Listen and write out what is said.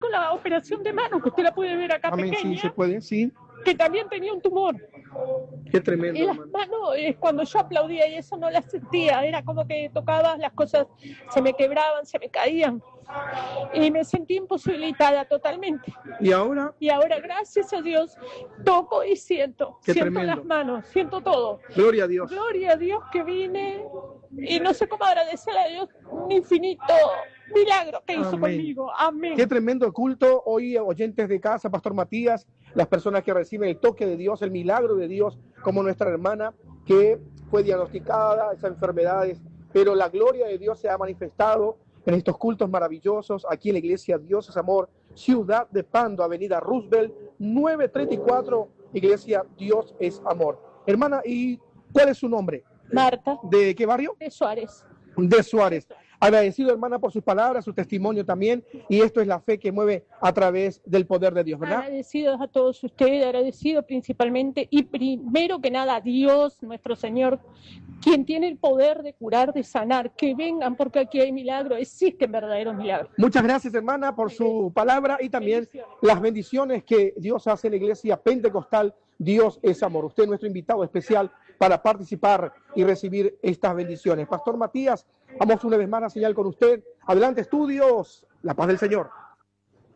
hizo la operación de mano, que usted la puede ver acá Amén, pequeña, sí, se puede, sí. que también tenía un tumor. Qué tremendo, Y las hermano. manos, cuando yo aplaudía y eso no las sentía, era como que tocaba, las cosas se me quebraban, se me caían. Y me sentí imposibilitada totalmente. ¿Y ahora? Y ahora, gracias a Dios, toco y siento. Qué Siento tremendo. las manos, siento todo. Gloria a Dios. Gloria a Dios que vine y no sé cómo agradecerle a Dios un infinito milagro que hizo Amén. conmigo. Amén. Qué tremendo culto. Hoy, oyentes de casa, Pastor Matías, las personas que reciben el toque de Dios, el milagro de Dios, como nuestra hermana que fue diagnosticada, esas enfermedades, pero la gloria de Dios se ha manifestado en estos cultos maravillosos aquí en la iglesia Dios es Amor, Ciudad de Pando, Avenida Roosevelt, 934, iglesia Dios es Amor. Hermana, ¿y cuál es su nombre? Marta. ¿De qué barrio? De Suárez. De Suárez. Agradecido, hermana, por sus palabras, su testimonio también, y esto es la fe que mueve a través del poder de Dios, ¿verdad? Agradecidos a todos ustedes, agradecido principalmente y primero que nada a Dios, nuestro Señor, quien tiene el poder de curar, de sanar, que vengan porque aquí hay milagros, existen verdaderos milagros. Muchas gracias, hermana, por su palabra y también las bendiciones que Dios hace en la iglesia pentecostal. Dios es amor. Usted es nuestro invitado especial para participar y recibir estas bendiciones. Pastor Matías, vamos una vez más a señal con usted. Adelante, estudios. La paz del Señor.